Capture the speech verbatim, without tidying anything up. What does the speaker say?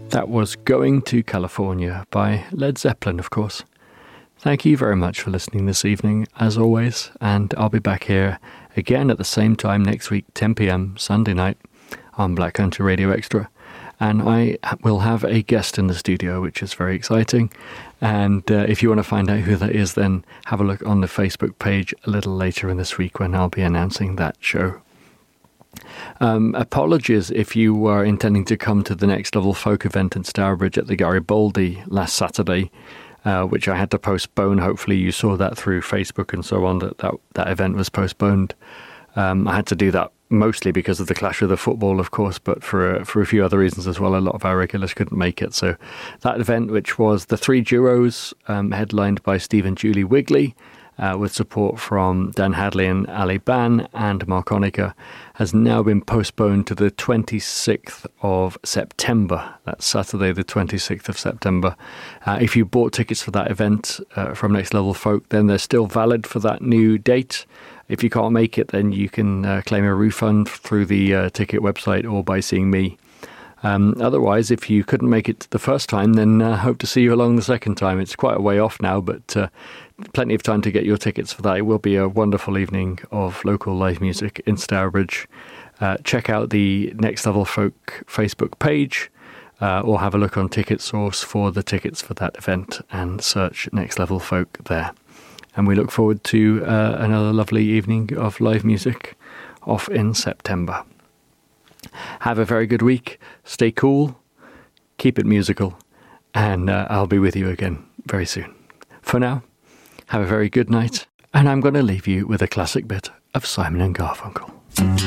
That was Going to California by Led Zeppelin, of course. Thank you very much for listening this evening, as always, and I'll be back here again at the same time next week, ten p.m. Sunday night on Black Country Radio Extra. And I will have a guest in the studio, which is very exciting. And uh, if you want to find out who that is, then have a look on the Facebook page a little later in this week when I'll be announcing that show. Um, apologies if you were intending to come to the Next Level Folk event in Stourbridge at the Garibaldi last Saturday, uh, which I had to postpone. Hopefully you saw that through Facebook and so on, that that, that event was postponed. Um, I had to do that mostly because of the clash of the football, of course, but for a, for a few other reasons as well. A lot of our regulars couldn't make it. So that event, which was the Three Duos, um, headlined by Steve and Julie Wigley, Uh, with support from Dan Hadley and Ali Ban and Mark Honecker, has now been postponed to the twenty-sixth of September. That's Saturday, the twenty-sixth of September. Uh, if you bought tickets for that event uh, from Next Level Folk, then they're still valid for that new date. If you can't make it, then you can uh, claim a refund through the uh, ticket website or by seeing me. Um, otherwise, if you couldn't make it the first time, then uh, hope to see you along the second time. It's quite a way off now, but uh, plenty of time to get your tickets for that. It will be a wonderful evening of local live music in Stourbridge. Uh, check out the Next Level Folk Facebook page uh, or have a look on Ticket Source for the tickets for that event and search Next Level Folk there. And we look forward to uh, another lovely evening of live music off in September. Have a very good week. Stay cool. Keep it musical. And uh, I'll be with you again very soon. For now, have a very good night. And I'm going to leave you with a classic bit of Simon and Garfunkel.